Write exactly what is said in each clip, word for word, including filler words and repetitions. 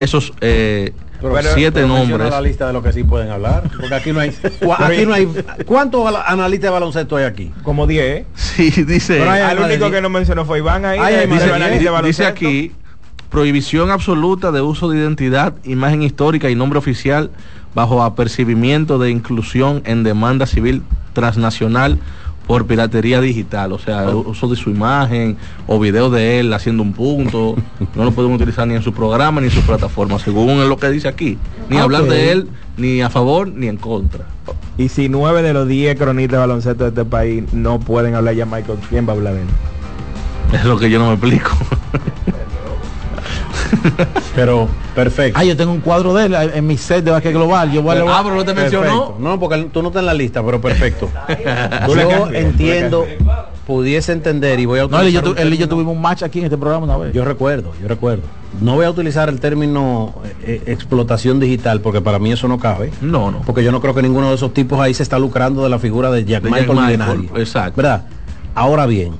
esos eh, pero, siete pero nombres. La lista de lo que sí pueden hablar, porque aquí no hay, aquí no hay. ¿Cuántos analistas de baloncesto hay aquí? Como diez. Sí, dice. Al único que no mencionó fue Iván ahí. Ay, de, dice, de dice, dice aquí, prohibición absoluta de uso de identidad, imagen histórica y nombre oficial bajo apercibimiento de inclusión en demanda civil transnacional por piratería digital, o sea, oh. uso de su imagen o video de él haciendo un punto, no lo podemos utilizar ni en su programa ni en su plataforma, según lo que dice aquí, ni okay. hablar de él ni a favor ni en contra. Y si nueve de los diez cronistas de baloncesto de este país no pueden hablar ya Michael, ¿quién va a hablar de él? Es lo que yo no me explico. Pero perfecto. Ah, yo tengo un cuadro de él en mi set de Básquet Global. Yo voy a ah, pero no te mencionó. No, porque tú no estás en la lista, pero perfecto. Yo entiendo, pudiese entender y voy a utilizar. No, él y yo, él y yo tuvimos un match aquí en este programa una vez. Yo recuerdo, yo recuerdo. No voy a utilizar el término eh, explotación digital porque para mí eso no cabe. No, no. Porque yo no creo que ninguno de esos tipos ahí se está lucrando de la figura de Jack de Michael, Michael de nadie. Exacto. ¿Verdad? Ahora bien,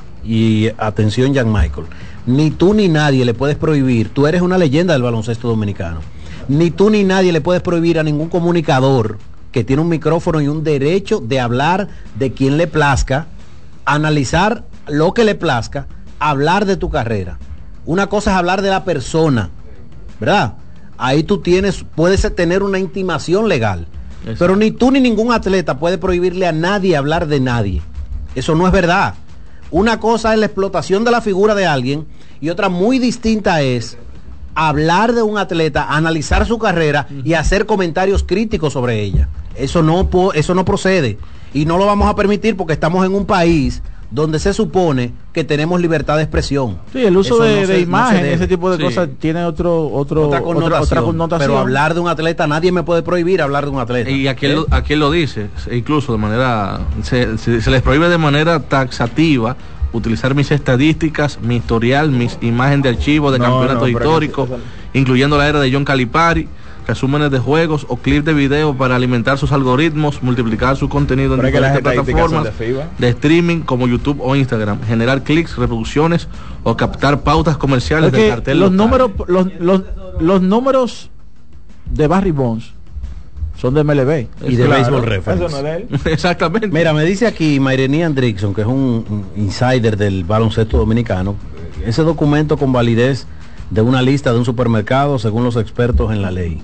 y atención, Jack Michael. Ni tú ni nadie le puedes prohibir, tú eres una leyenda del baloncesto dominicano, ni tú ni nadie le puedes prohibir a ningún comunicador que tiene un micrófono y un derecho de hablar de quien le plazca, analizar lo que le plazca, hablar de tu carrera. Una cosa es hablar de la persona, ¿verdad? Ahí tú tienes, puedes tener una intimación legal, eso. Pero ni tú ni ningún atleta puede prohibirle a nadie hablar de nadie. Eso no es verdad. Una cosa es la explotación de la figura de alguien y otra muy distinta es hablar de un atleta, analizar su carrera y hacer comentarios críticos sobre ella. Eso no, eso no procede y no lo vamos a permitir porque estamos en un país donde se supone que tenemos libertad de expresión. Sí, el uso de, no se, de imagen, no ese tipo de sí. cosas tiene otro, otro otra, connotación, otra, otra connotación. Pero hablar de un atleta, nadie me puede prohibir hablar de un atleta. Y aquí, ¿Eh? lo, aquí lo dice, incluso de manera, se, se, se les prohíbe de manera taxativa utilizar mis estadísticas, mi historial, mis imágenes de archivo de no, campeonatos no, históricos, incluyendo la era de John Calipari, resúmenes de juegos o clips de video para alimentar sus algoritmos, multiplicar su contenido en diferentes plataformas de, de streaming como YouTube o Instagram, generar clics, reproducciones o captar pautas comerciales del cartel los local. números los, los, los números de Barry Bonds son de M L B y de claro, Baseball Reference. No es exactamente. Mira, me dice aquí Mayrení Andrickson, que es un, un insider del baloncesto dominicano, ese documento con validez de una lista de un supermercado según los expertos en la ley.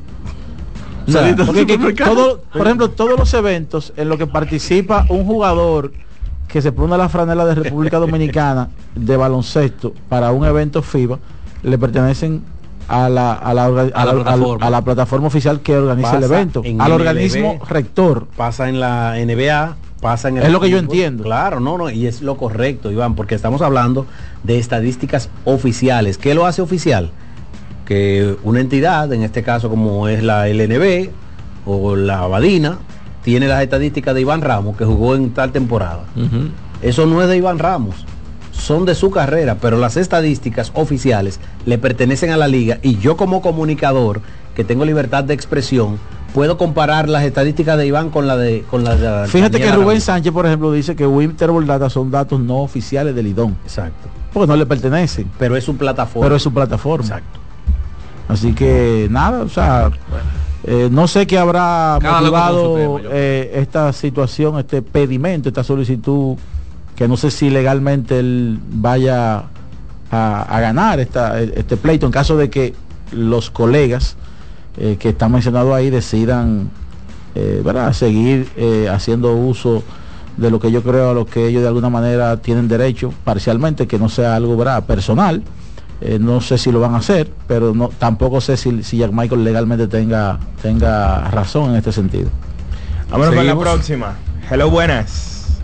O sea, porque que, todo, por ejemplo, todos los eventos en los que participa un jugador que se pone la franela de República Dominicana de baloncesto para un evento FIBA le pertenecen a la, a la, a la, a la, plataforma. A la plataforma oficial que organiza pasa el evento, al M L B, organismo rector. Pasa en la N B A, pasa en el... Es lo que yo entiendo. Claro, no, no, y es lo correcto, Iván, porque estamos hablando de estadísticas oficiales. ¿Qué lo hace oficial? Que una entidad, en este caso como es la L N B o la Abadina, tiene las estadísticas de Iván Ramos, que jugó en tal temporada. Uh-huh. Eso no es de Iván Ramos, son de su carrera, pero las estadísticas oficiales le pertenecen a la liga y yo como comunicador, que tengo libertad de expresión, puedo comparar las estadísticas de Iván con la de... Con la de Fíjate que Rubén Ramos. Sánchez, por ejemplo, dice que Winterboard Data son datos no oficiales del Lidón. Exacto. Porque no le pertenecen. Pero es su plataforma. Pero es su plataforma. Exacto. Así que nada, o sea, eh, no sé qué habrá Cada motivado tema, eh, esta situación, este pedimento, esta solicitud, que no sé si legalmente él vaya a, a ganar esta, este pleito en caso de que los colegas eh, que están mencionados ahí decidan eh, ¿verdad? seguir eh, haciendo uso de lo que yo creo a lo que ellos de alguna manera tienen derecho, parcialmente, que no sea algo ¿verdad? personal. Eh, no sé si lo van a hacer, pero no tampoco sé si, si Jack Michael legalmente tenga tenga razón en este sentido. Vámonos con la próxima. Hello, buenas.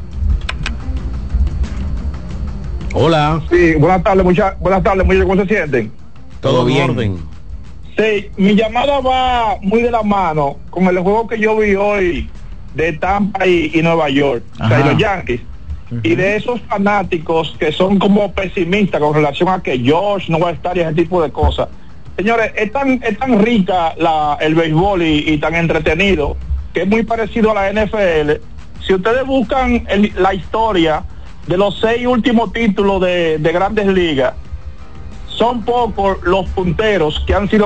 Hola. Sí, buenas tardes, muchachos. Buenas tardes, muchachos. ¿Cómo se sienten? Todo, Todo bien. Orden. Sí, mi llamada va muy de la mano con el juego que yo vi hoy de Tampa y, y Nueva York, o sea, y los Yankees. Uh-huh. Y de esos fanáticos que son como pesimistas con relación a que George no va a estar y ese tipo de cosas. Señores, es tan, es tan rica la, el béisbol y, y tan entretenido que es muy parecido a la N F L. Si ustedes buscan el, la historia de los seis últimos títulos de, de Grandes Ligas, son pocos los punteros que han sido